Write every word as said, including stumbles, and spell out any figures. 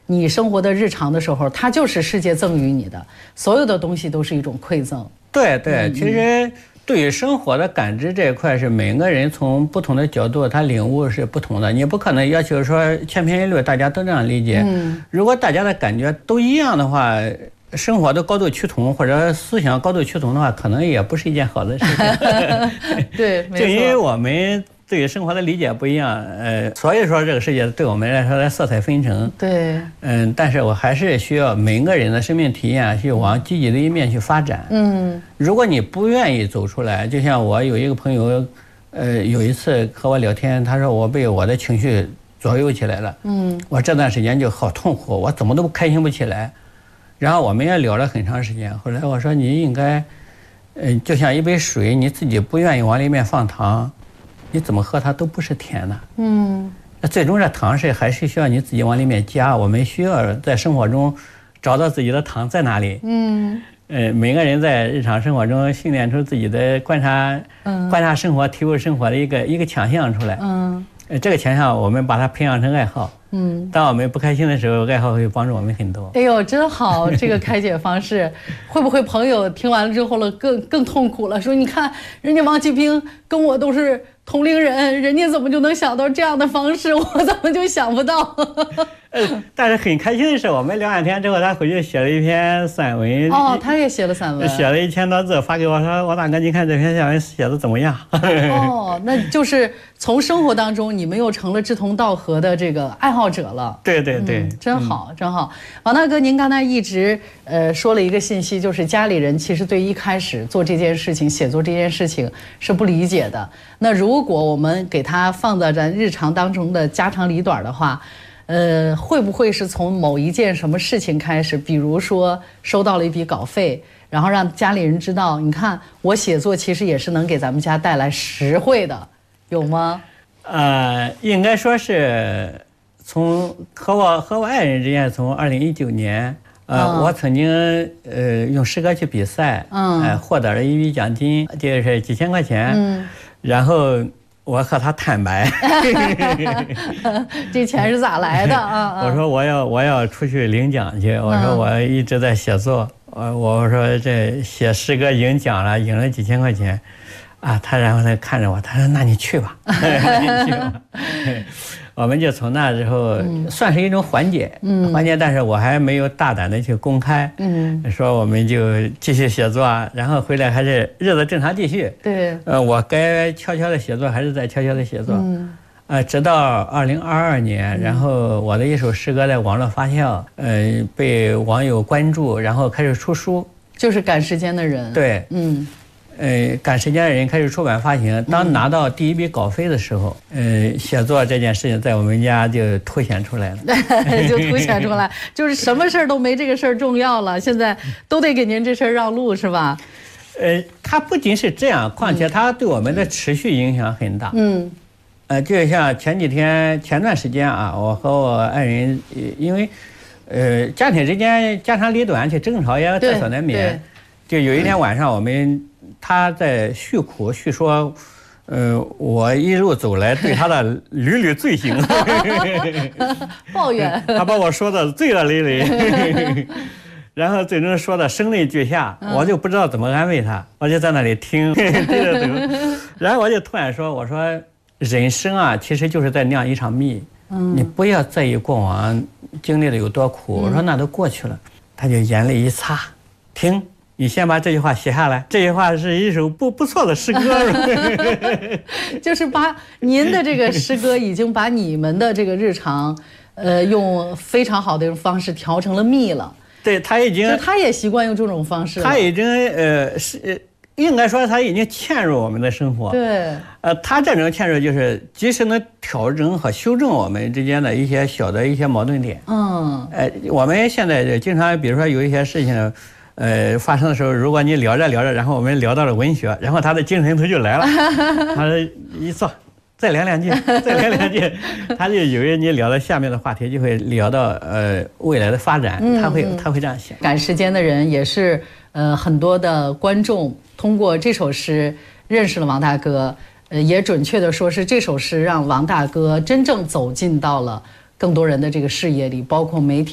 你生活的日常的时候，它就是世界赠予你的，所有的东西都是一种馈赠。 对对，其实对于生活的感知这一块，是每个人从不同的角度，他领悟是不同的。你不可能要求说千篇一律，大家都这样理解。嗯，如果大家的感觉都一样的话，生活的高度趋同或者思想高度趋同的话，可能也不是一件好的事情。 对，没错。 就因为我们对于生活的理解不一样，呃，所以说这个世界对我们来说的色彩纷呈。 对，嗯， 但是我还是需要每个人的生命体验去往积极的一面去发展。嗯，如果你不愿意走出来，就像我有一个朋友，呃，有一次和我聊天，他说我被我的情绪左右起来了。嗯，我这段时间就好痛苦，我怎么都开心不起来。然后我们也聊了很长时间，后来我说你应该，呃，就像一杯水，你自己不愿意往里面放糖，你怎么喝它都不是甜的。嗯，那最终这糖是还是需要你自己往里面加。我们需要在生活中找到自己的糖在哪里。嗯，呃，每个人在日常生活中训练出自己的观察、嗯、观察生活、体悟生活的一个一个强项出来。嗯，呃，这个强项我们把它培养成爱好。嗯，当我们不开心的时候，爱好会帮助我们很多。 哎呦，真好，这个开解方式，会不会朋友听完了之后了更更痛苦了？说你看人家王启兵跟我都是同龄人，人家怎么就能想到这样的方式，我怎么就想不到？ 呃，但是很开心的是，我们聊完天之后，他回去写了一篇散文。 哦，他也写了散文， 写了一千多字，发给我说：“王大哥，你看这篇散文写的怎么样？” 哦，那就是从生活当中，你们又成了志同道合的这个爱好者了。 对对对， 嗯、真好，真好。王大哥，您刚才一直呃说了一个信息，就是家里人其实对一开始做这件事情、写作这件事情是不理解的。那如果我们给它放在咱日常当中的家长里短的话，呃，会不会是从某一件什么事情开始？比如说收到了一笔稿费，然后让家里人知道，你看我写作其实也是能给咱们家带来实惠的，有吗？ 呃，应该说是从和我和我爱人之间，从二零一九年，呃，嗯、我曾经呃用诗歌去比赛，嗯，呃，获得了一笔奖金，就是几千块钱，嗯，然后我和他坦白， 这钱是咋来的啊？ 我说我要我要出去领奖去，我说我一直在写作，我我说这写诗歌赢奖了，赢了几千块钱。啊，他然后他看着我，他说：“那你去吧，你去吧。”我们就从那之后，嗯、算是一种缓解，嗯、缓解。但是我还没有大胆的去公开，嗯，说我们就继续写作，然后回来还是日子正常继续。 对， 呃，我该悄悄的写作还是在悄悄的写作，嗯，呃，直到二零二二年，然后我的一首诗歌在网络发酵，呃，被网友关注，然后开始出书， 就是赶时间的人。 对，嗯。呃，赶时间的人开始出版发行。当拿到第一笔稿费的时候，呃，写作这件事情在我们家就凸显出来了， 就凸显出来，就是什么事儿都没这个事儿重要了，现在都得给您这事儿让路，是吧？ 呃，它不仅是这样，况且它对我们的持续影响很大。嗯，呃，就像前几天前段时间啊，我和我爱人，因为，呃，家庭之间家长里短，且争吵也在所难免。就有一天晚上，我们。他在叙苦叙说，呃，我一路走来对他的屡屡罪行， 抱怨， 他把我说的醉了累累，然后最终说的声泪俱下，嗯、我就不知道怎么安慰他，我就在那里听，对着走，然后我就突然说，我说人生啊，其实就是在酿一场蜜，嗯、你不要在意过往经历的有多苦，嗯、我说那都过去了，他就眼泪一擦，听。你先把这句话写下来，这句话是一首不不错的诗歌。 就是把您的这个诗歌已经把你们的这个日常，呃，用非常好的方式调成了蜜了。 对，他已经， 就他也习惯用这种方式了。 他已经呃是应该说他已经嵌入我们的生活。 对。 呃，他这种嵌入就是及时能调整和修正我们之间的一些小的一些矛盾点。嗯。呃，我们现在就经常比如说有一些事情。呃，发生的时候，如果你聊着聊着，然后我们聊到了文学，然后他的精神头就来了，他一坐，再聊两句，再聊两句，他就以为你聊到下面的话题，就会聊到呃未来的发展，他会他会这样想。 赶时间的人也是呃很多的观众通过这首诗认识了王大哥，呃也准确的说是这首诗让王大哥真正走进到了更多人的这个视野里，包括媒体。